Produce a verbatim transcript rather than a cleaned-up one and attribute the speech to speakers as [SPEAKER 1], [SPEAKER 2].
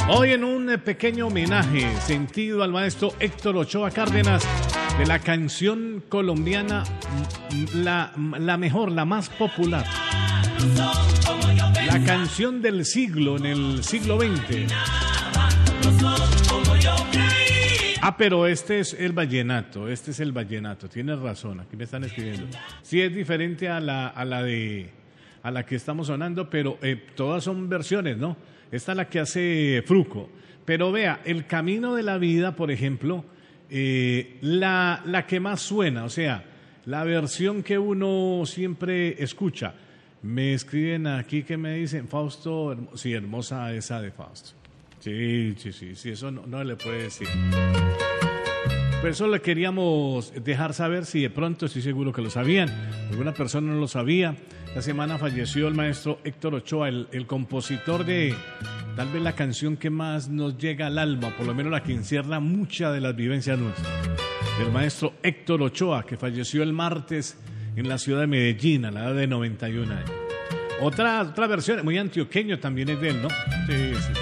[SPEAKER 1] Hoy en un eh, pequeño homenaje sentido al maestro Héctor Ochoa Cárdenas de la canción colombiana, mm, la, la mejor, la más popular. La canción del siglo, en el siglo veinte. Ah, pero este es el vallenato, este es el vallenato, tienes razón, aquí me están escribiendo. Sí, es diferente a la, a la de a la que estamos sonando, pero eh, todas son versiones, ¿no? Esta es la que hace Fruco. Pero vea, El Camino de la Vida, por ejemplo, eh, la, la que más suena, o sea, la versión que uno siempre escucha. Me escriben aquí que me dicen, Fausto, hermo- sí, hermosa esa de Fausto. Sí, sí, sí, sí, eso no, no le puede decir. Por eso le queríamos dejar saber si de pronto, estoy seguro que lo sabían, alguna persona no lo sabía. Esta semana falleció el maestro Héctor Ochoa, el, el compositor de tal vez la canción que más nos llega al alma, por lo menos la que encierra muchas de las vivencias nuestras. El maestro Héctor Ochoa, que falleció el martes en la ciudad de Medellín a la edad de noventa y un años. Otra, otra versión, muy antioqueño también es de él, ¿no? Sí, sí.